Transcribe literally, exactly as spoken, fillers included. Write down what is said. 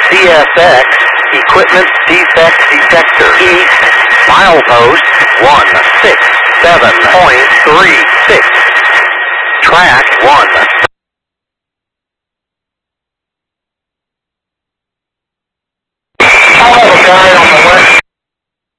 C S X, Equipment Defect Detector. East, milepost one six seven point three six. Track one.